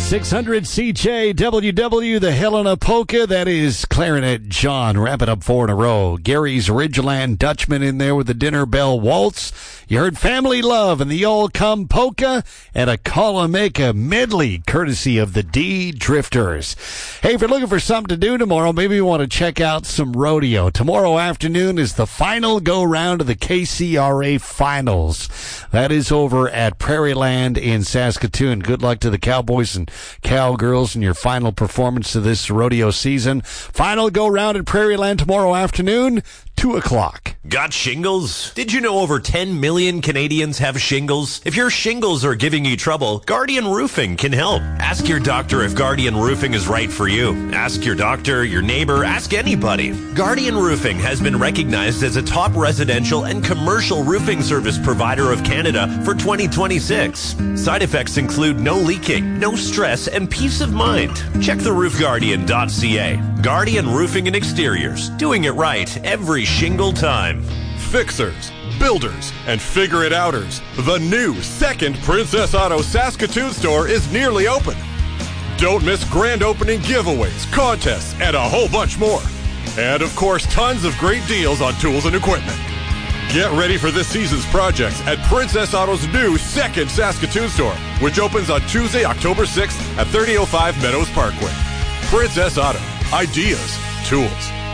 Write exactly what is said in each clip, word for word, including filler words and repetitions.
six hundred C J W W, the Helena Polka. That is Clarinet John. Wrap it up four in a row. Gary's Ridgeland Dutchman in there with the Dinner Bell Waltz. You heard Family Love and the All Come Polka and a Colomeka medley courtesy of the D Drifters. Hey, if you're looking for something to do tomorrow, maybe you want to check out some rodeo. Tomorrow afternoon is the final go-round of the K C R A Finals. That is over at Prairie Land in Saskatoon. Good luck to the Cowboys and Cowgirls in your final performance of this rodeo season. Final go-round at Prairie Land tomorrow afternoon, two o'clock. Got shingles? Did you know over ten million Canadians have shingles? If your shingles are giving you trouble, Guardian Roofing can help. Ask your doctor if Guardian Roofing is right for you. Ask your doctor, your neighbor, ask anybody. Guardian Roofing has been recognized as a top residential and commercial roofing service provider of Canada for twenty twenty-six. Side effects include no leaking, no stress, and peace of mind. Check the roof guardian dot c a. Guardian Roofing and Exteriors, doing it right every shingle time. Fixers, builders, and figure-it-outers. The new second Princess Auto Saskatoon store is nearly open. Don't miss grand opening giveaways, contests, and a whole bunch more. And of course, tons of great deals on tools and equipment. Get ready for this season's projects at Princess Auto's new second Saskatoon store, which opens on Tuesday, October sixth at thirty oh five Meadows Parkway. Princess Auto. Ideas. Tools.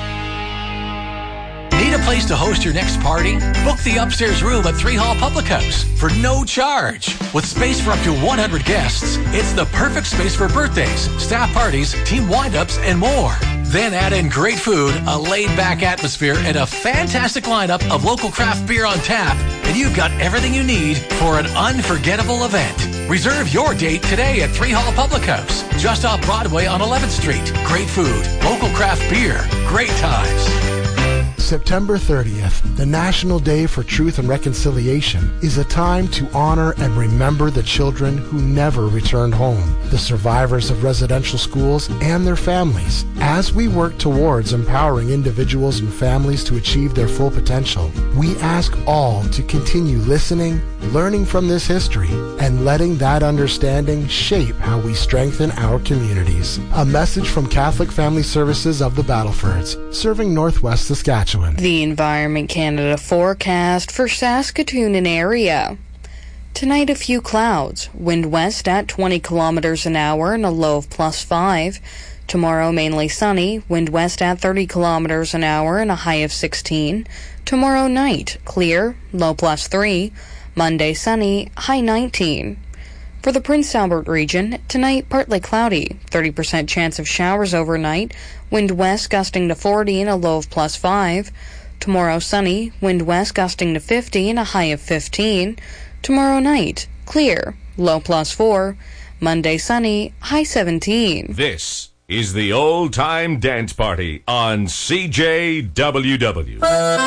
Need a place to host your next party? Book the upstairs room at Three Hall Public House for no charge. With space for up to one hundred guests, it's the perfect space for birthdays, staff parties, team wind-ups, and more. Then add in great food, a laid-back atmosphere, and a fantastic lineup of local craft beer on tap, and you've got everything you need for an unforgettable event. Reserve your date today at Three Hall Public House, just off Broadway on eleventh Street. Great food, local craft beer, great times. September thirtieth, the National Day for Truth and Reconciliation, is a time to honor and remember the children who never returned home, the survivors of residential schools, and their families. As we work towards empowering individuals and families to achieve their full potential, we ask all to continue listening, learning from this history, and letting that understanding shape how we strengthen our communities. A message from Catholic Family Services of the Battlefords, serving Northwest Saskatchewan. The Environment Canada forecast for Saskatoon and area. Tonight, a few clouds. Wind west at twenty kilometers an hour and a low of plus five. Tomorrow, mainly sunny. Wind west at thirty kilometers an hour and a high of sixteen. Tomorrow night, clear. Low plus three. Monday, sunny. High nineteen. For the Prince Albert region, tonight partly cloudy, thirty percent chance of showers overnight, wind west gusting to forty and a low of plus five. Tomorrow sunny, wind west gusting to fifty and a high of fifteen. Tomorrow night, clear, low plus four. Monday sunny, high seventeen. This is the Old Time Dance Party on C J W W.